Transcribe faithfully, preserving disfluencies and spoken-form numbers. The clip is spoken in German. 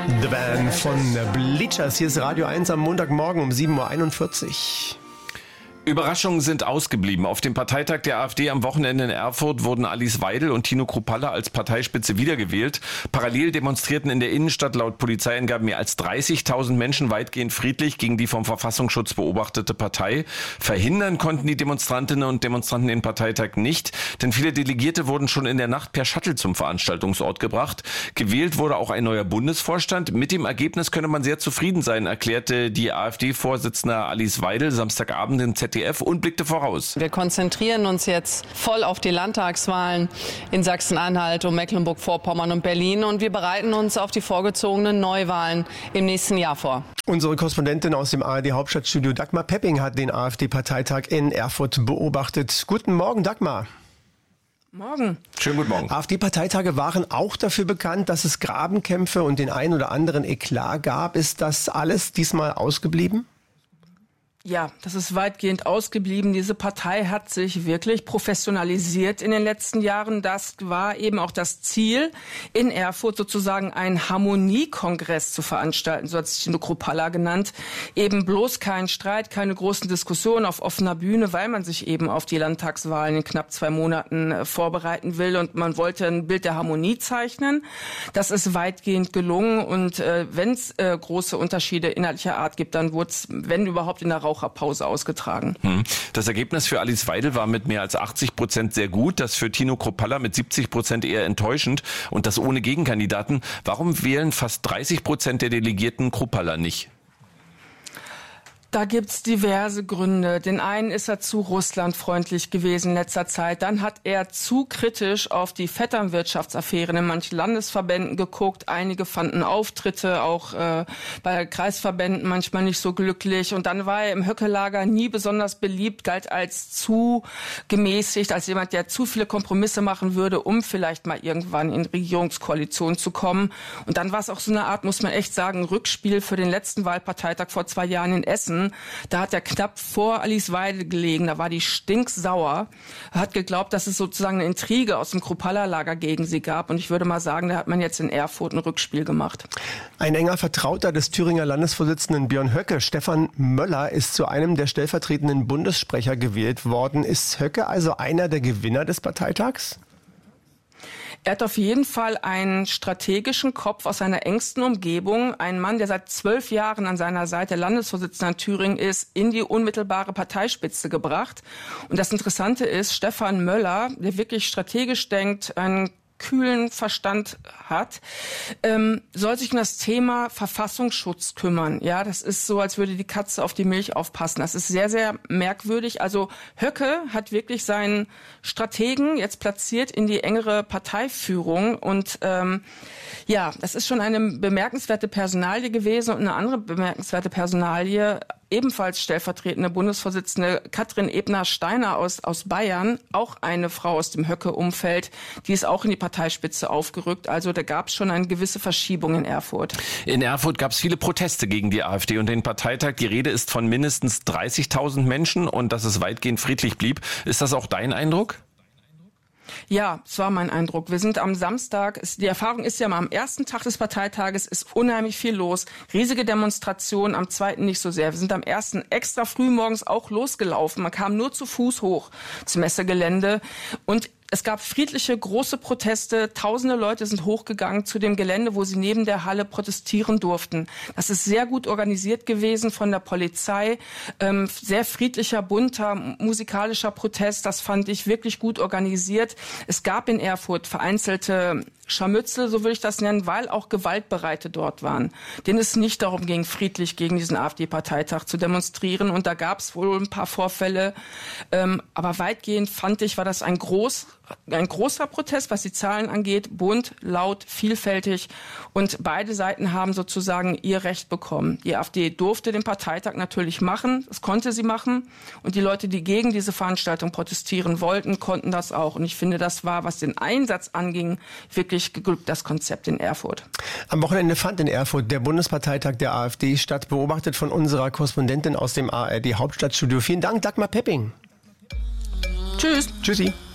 The Band von Bleachers. Hier ist Radio eins am Montagmorgen um sieben Uhr einundvierzig. Überraschungen sind ausgeblieben. Auf dem Parteitag der AfD am Wochenende in Erfurt wurden Alice Weidel und Tino Kruppalla als Parteispitze wiedergewählt. Parallel demonstrierten in der Innenstadt laut Polizeiangaben mehr als dreißigtausend Menschen weitgehend friedlich gegen die vom Verfassungsschutz beobachtete Partei. Verhindern konnten die Demonstrantinnen und Demonstranten den Parteitag nicht, denn viele Delegierte wurden schon in der Nacht per Shuttle zum Veranstaltungsort gebracht. Gewählt wurde auch ein neuer Bundesvorstand. Mit dem Ergebnis könne man sehr zufrieden sein, erklärte die AfD-Vorsitzende Alice Weidel Samstagabend im Z D F und blickte voraus. Wir konzentrieren uns jetzt voll auf die Landtagswahlen in Sachsen-Anhalt und Mecklenburg-Vorpommern und Berlin und wir bereiten uns auf die vorgezogenen Neuwahlen im nächsten Jahr vor. Unsere Korrespondentin aus dem A R D-Hauptstadtstudio Dagmar Pepping hat den AfD-Parteitag in Erfurt beobachtet. Guten Morgen, Dagmar. Morgen. Schönen guten Morgen. AfD-Parteitage waren auch dafür bekannt, dass es Grabenkämpfe und den ein oder anderen Eklat gab. Ist das alles diesmal ausgeblieben? Ja, das ist weitgehend ausgeblieben. Diese Partei hat sich wirklich professionalisiert in den letzten Jahren. Das war eben auch das Ziel, in Erfurt sozusagen einen Harmoniekongress zu veranstalten, so hat sich Tino Kruppalla genannt. Eben bloß kein Streit, keine großen Diskussionen auf offener Bühne, weil man sich eben auf die Landtagswahlen in knapp zwei Monaten äh, vorbereiten will und man wollte ein Bild der Harmonie zeichnen. Das ist weitgehend gelungen und äh, wenn es äh, große Unterschiede inhaltlicher Art gibt, dann wurde es, wenn überhaupt, in der Raucherpause ausgetragen. Das Ergebnis für Alice Weidel war mit mehr als achtzig Prozent sehr gut, das für Tino Kruppalla mit siebzig Prozent eher enttäuschend und das ohne Gegenkandidaten. Warum wählen fast dreißig Prozent der Delegierten Kruppalla nicht? Da gibt's diverse Gründe. Den einen ist er zu russlandfreundlich gewesen in letzter Zeit. Dann hat er zu kritisch auf die Vetternwirtschaftsaffären in manchen Landesverbänden geguckt. Einige fanden Auftritte auch äh, bei Kreisverbänden manchmal nicht so glücklich. Und dann war er im Höcke-Lager nie besonders beliebt, galt als zu gemäßigt, als jemand, der zu viele Kompromisse machen würde, um vielleicht mal irgendwann in Regierungskoalition zu kommen. Und dann war es auch so eine Art, muss man echt sagen, Rückspiel für den letzten Wahlparteitag vor zwei Jahren in Essen. Da hat er knapp vor Alice Weidel gelegen, da war die stinksauer, hat geglaubt, dass es sozusagen eine Intrige aus dem Kruppalla-Lager gegen sie gab und ich würde mal sagen, da hat man jetzt in Erfurt ein Rückspiel gemacht. Ein enger Vertrauter des Thüringer Landesvorsitzenden Björn Höcke, Stefan Möller, ist zu einem der stellvertretenden Bundessprecher gewählt worden. Ist Höcke also einer der Gewinner des Parteitags? Er hat auf jeden Fall einen strategischen Kopf aus seiner engsten Umgebung, einen Mann, der seit zwölf Jahren an seiner Seite Landesvorsitzender in Thüringen ist, in die unmittelbare Parteispitze gebracht. Und das Interessante ist, Stefan Möller, der wirklich strategisch denkt, einen kühlen Verstand hat, ähm, soll sich um das Thema Verfassungsschutz kümmern. Ja, das ist so, als würde die Katze auf die Milch aufpassen. Das ist sehr, sehr merkwürdig. Also Höcke hat wirklich seinen Strategen jetzt platziert in die engere Parteiführung und ähm, ja, das ist schon eine bemerkenswerte Personalie gewesen und eine andere bemerkenswerte Personalie, ebenfalls stellvertretende Bundesvorsitzende Katrin Ebner-Steiner aus, aus Bayern, auch eine Frau aus dem Höcke-Umfeld, die ist auch in die Parteispitze aufgerückt. Also da gab es schon eine gewisse Verschiebung in Erfurt. In Erfurt gab es viele Proteste gegen die AfD und den Parteitag. Die Rede ist von mindestens dreißigtausend Menschen und dass es weitgehend friedlich blieb. Ist das auch dein Eindruck? Ja, es war mein Eindruck. Wir sind am Samstag, die Erfahrung ist ja mal am ersten Tag des Parteitages ist unheimlich viel los. Riesige Demonstrationen, am zweiten nicht so sehr. Wir sind am ersten extra früh morgens auch losgelaufen. Man kam nur zu Fuß hoch zum Messegelände und es gab friedliche, große Proteste. Tausende Leute sind hochgegangen zu dem Gelände, wo sie neben der Halle protestieren durften. Das ist sehr gut organisiert gewesen von der Polizei. Ähm, sehr friedlicher, bunter, musikalischer Protest. Das fand ich wirklich gut organisiert. Es gab in Erfurt vereinzelte Scharmützel, so würde ich das nennen, weil auch Gewaltbereite dort waren, denen es nicht darum ging, friedlich gegen diesen AfD-Parteitag zu demonstrieren. Und da gab es wohl ein paar Vorfälle. Ähm, aber weitgehend fand ich, war das ein groß ein großer Protest, was die Zahlen angeht, bunt, laut, vielfältig und beide Seiten haben sozusagen ihr Recht bekommen. Die AfD durfte den Parteitag natürlich machen, das konnte sie machen und die Leute, die gegen diese Veranstaltung protestieren wollten, konnten das auch und ich finde, das war, was den Einsatz anging, wirklich geglückt, das Konzept in Erfurt. Am Wochenende fand in Erfurt der Bundesparteitag der AfD statt, beobachtet von unserer Korrespondentin aus dem A R D Hauptstadtstudio. Vielen Dank, Dagmar Pepping. Tschüss. Tschüssi.